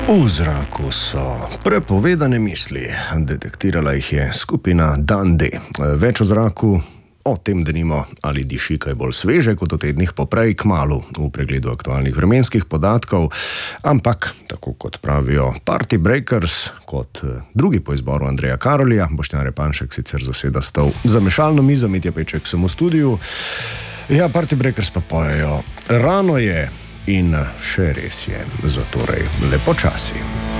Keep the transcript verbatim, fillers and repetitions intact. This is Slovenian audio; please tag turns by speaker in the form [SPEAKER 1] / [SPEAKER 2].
[SPEAKER 1] V zraku so prepovedane misli. Detektirala jih je skupina Dan D. Več o zraku, o tem denimo, ali diši kaj bolj sveže kot v tednih poprej, kmalu v pregledu aktualnih vremenskih podatkov, ampak, tako kot pravijo Party Breakers, kot drugi po izboru Andreja Karolija, Boštjan Repanšek sicer zaseda stol za mešalno mizo, Mitja Peček sem v studiu. Ja, Party Breakers pa pojejo: rano je in še res je, zatorej lepo časi.